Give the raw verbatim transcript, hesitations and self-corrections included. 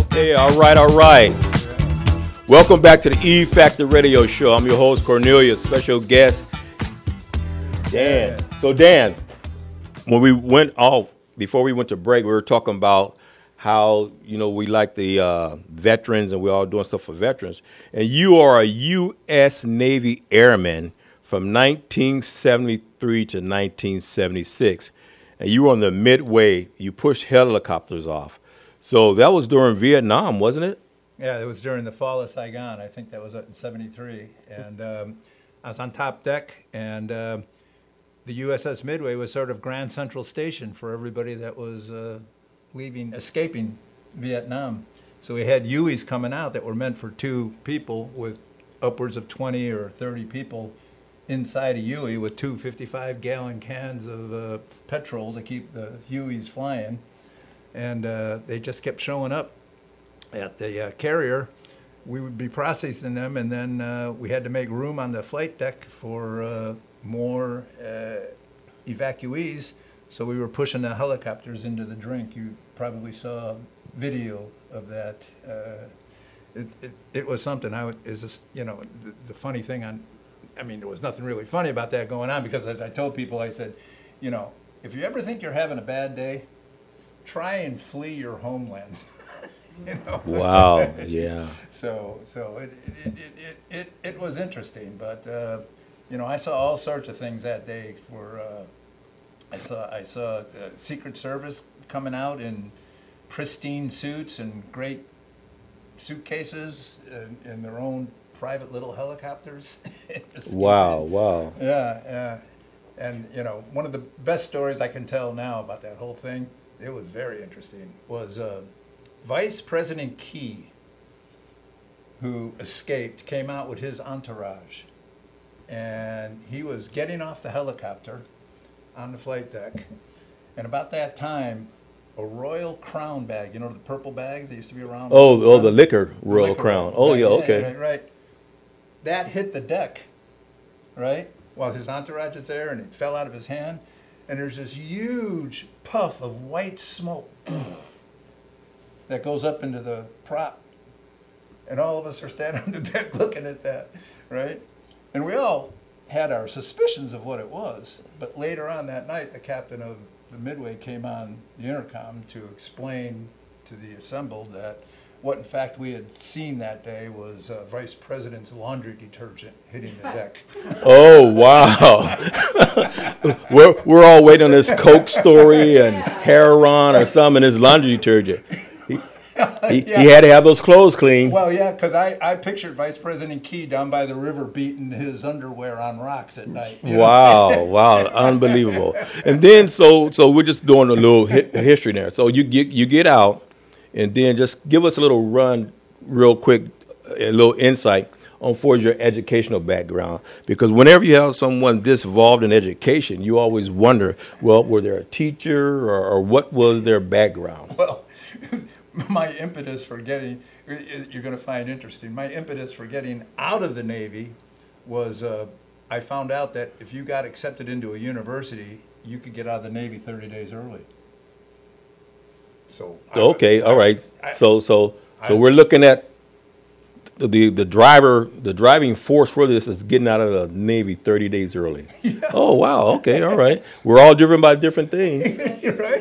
Hey, all right, all right. Welcome back to the E Factor Radio Show. I'm your host, Cornelius, special guest, Dan. So, Dan, when we went off, before we went to break, we were talking about how, you know, we like the uh, veterans and we're all doing stuff for veterans. And you are a U S Navy airman from nineteen seventy-three to nineteen seventy-six. And you were on the Midway. You pushed helicopters off. So that was during Vietnam, wasn't it? Yeah, it was during the fall of Saigon. I think that was in seventy-three. And um, I was on top deck, and uh, the U S S Midway was sort of Grand Central Station for everybody that was uh, leaving, escaping Vietnam. So we had U Es coming out that were meant for two people with upwards of twenty or thirty people inside a U E with two fifty-five gallon cans of uh, petrol to keep the U Es flying. And uh, they just kept showing up at the uh, carrier. We would be processing them, and then uh, we had to make room on the flight deck for uh, more uh, evacuees. So we were pushing the helicopters into the drink. You probably saw video of that. Uh, it, it it was something. I would, is this, you know, the, the funny thing on. I mean, there was nothing really funny about that going on, because as I told people, I said, you know, if you ever think you're having a bad day, try and flee your homeland. You know? Wow, yeah. So so it it, it, it, it it was interesting, but, uh, you know, I saw all sorts of things that day. For uh, I saw, I saw uh, Secret Service coming out in pristine suits and great suitcases in, in their own private little helicopters. Wow, wow. Yeah, yeah. And, you know, one of the best stories I can tell now about that whole thing, it was very interesting, was uh, Vice President Key, who escaped, came out with his entourage. And he was getting off the helicopter on the flight deck. And about that time, a Royal Crown bag, you know, the purple bags that used to be around? Oh, oh, the liquor Royal liquor Crown. bag. Oh, Right, yeah, okay. Right, right. That hit the deck, right, while his entourage is there, and it fell out of his hand. And there's this huge puff of white smoke that goes up into the prop. And all of us are standing on the deck looking at that, right? And we all had our suspicions of what it was. But later on that night, the captain of the Midway came on the intercom to explain to the assembled that what, in fact, we had seen that day was uh, Vice President's laundry detergent hitting the deck. Oh, wow. we're, we're all waiting on this Coke story and Heron or some in his laundry detergent. He, he, Yeah. he had to have those clothes clean. Well, yeah, because I, I pictured Vice President Key down by the river beating his underwear on rocks at night. you know? Wow, wow, unbelievable. And then, so so we're just doing a little hi- history there. So you get you get out, and then just give us a little run real quick, a little insight on for your educational background. Because whenever you have someone this involved in education, you always wonder, well, were they a teacher or, or what was their background? Well, my impetus for getting, you're going to find interesting, my impetus for getting out of the Navy was uh, I found out that if you got accepted into a university, you could get out of the Navy thirty days early. So I- Okay, all right. I- So so so I- we're looking at the, the the driver, the driving force for this is getting out of the Navy thirty days early. Oh, wow. Okay, all right. We're all driven by different things. You're right.